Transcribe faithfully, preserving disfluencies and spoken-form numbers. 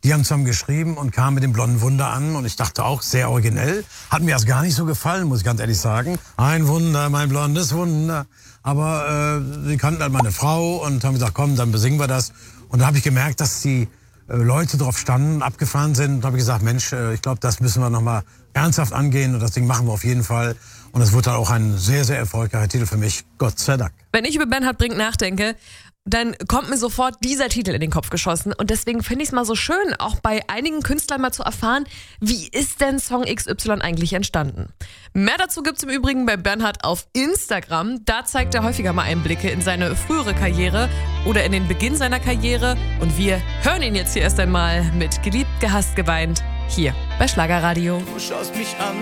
Die haben zusammen geschrieben und kamen mit dem blonden Wunder an. Und ich dachte auch, sehr originell. Hat mir erst gar nicht so gefallen, muss ich ganz ehrlich sagen. Ein Wunder, mein blondes Wunder. Aber äh, sie kannten halt meine Frau und haben gesagt, komm, dann besingen wir das. Und da habe ich gemerkt, dass die äh, Leute drauf standen, abgefahren sind. Und habe ich gesagt, Mensch, äh, ich glaube, das müssen wir nochmal ernsthaft angehen. Und das Ding machen wir auf jeden Fall. Und es wurde dann auch ein sehr, sehr erfolgreicher Titel für mich. Gott sei Dank. Wenn ich über Bernhard Brink nachdenke, dann kommt mir sofort dieser Titel in den Kopf geschossen. Und deswegen finde ich es mal so schön, auch bei einigen Künstlern mal zu erfahren, wie ist denn Song X Y eigentlich entstanden? Mehr dazu gibt's im Übrigen bei Bernhard auf Instagram. Da zeigt er häufiger mal Einblicke in seine frühere Karriere oder in den Beginn seiner Karriere. Und wir hören ihn jetzt hier erst einmal mit Geliebt, gehasst, geweint hier bei Schlagerradio. Du schaust mich an.